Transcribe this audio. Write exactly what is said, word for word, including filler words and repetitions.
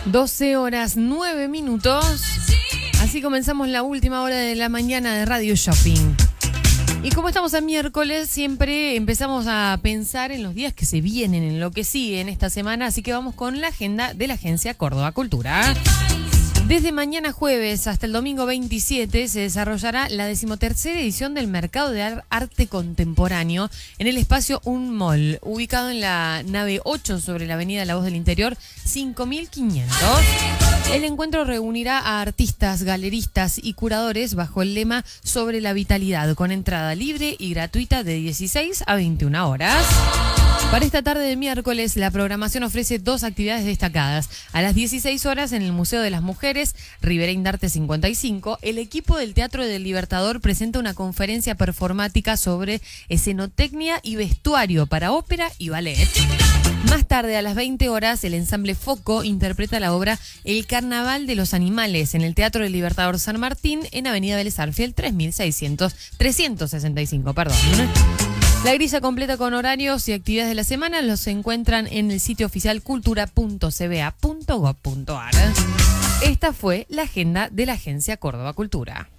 doce horas nueve minutos. Así comenzamos la última hora de la mañana de Radio Shopping. Y como estamos a miércoles, siempre empezamos a pensar en los días que se vienen, en lo que sigue en esta semana. Así que vamos con la agenda de la Agencia Córdoba Cultura. Desde mañana jueves hasta el domingo veintisiete se desarrollará la decimotercera edición del Mercado de Arte Contemporáneo en el espacio Un Mall, ubicado en la nave ocho sobre la avenida La Voz del Interior, cinco mil quinientos. El encuentro reunirá a artistas, galeristas y curadores bajo el lema Sobre la Vitalidad, con entrada libre y gratuita de dieciséis a veintiuna horas. Para esta tarde de miércoles, la programación ofrece dos actividades destacadas. A las dieciséis horas, en el Museo de las Mujeres, Rivera Indarte cincuenta y cinco, el equipo del Teatro del Libertador presenta una conferencia performática sobre escenotecnia y vestuario para ópera y ballet. Más tarde, a las veinte horas, el ensamble Foco interpreta la obra El Carnaval de los Animales en el Teatro del Libertador San Martín, en Avenida Vélez Arfield tres mil seiscientos, trescientos sesenta y cinco, perdón. La grilla completa con horarios y actividades de la semana los encuentran en el sitio oficial cultura punto c b a punto gob punto a r. Esta fue la agenda de la Agencia Córdoba Cultura.